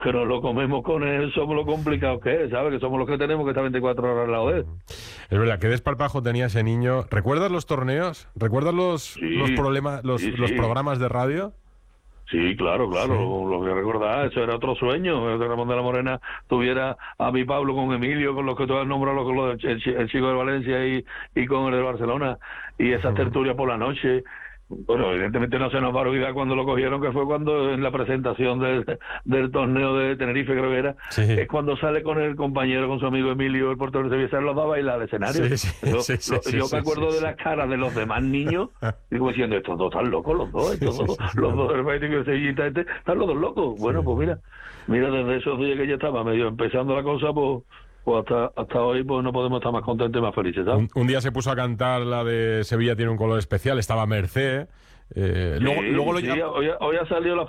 que nos lo comemos con él, somos lo complicados que es, ¿sabes? Que somos los que tenemos que estar 24 horas al lado de él. Es verdad, qué desparpajo tenía ese niño. ¿Recuerdas los torneos? ¿Recuerdas los Sí, problemas, sí, los sí. programas de radio? Sí, claro, claro, Sí. lo que recordar, eso era otro sueño, que Ramón de la Morena tuviera a mi Pablo con Emilio, con los que tú has nombrado, con los el chico de Valencia y con el de Barcelona, y esas tertulias por la noche. Bueno, evidentemente no se nos va a olvidar cuando lo cogieron, que fue cuando en la presentación del torneo de Tenerife, creo que era, Sí. es cuando sale con el compañero, con su amigo Emilio, el portero de Sevilla, los va a bailar al escenario. Sí, sí, sí, sí, sí, Yo me sí, acuerdo sí, de sí. las caras de los demás niños, digo diciendo, estos dos están locos, los dos, Sí, estos sí, dos, sí, sí, los me dos del acuerdo. Betis y el Sevillita están los dos locos. Sí. Bueno, pues mira, desde esos días que ya estaba medio empezando la cosa, pues hasta hoy pues no podemos estar más contentos y más felices, ¿sabes? Un día se puso a cantar la de Sevilla tiene un color especial, estaba Mercé. Sí, Luego lo sí, hoy ha salido la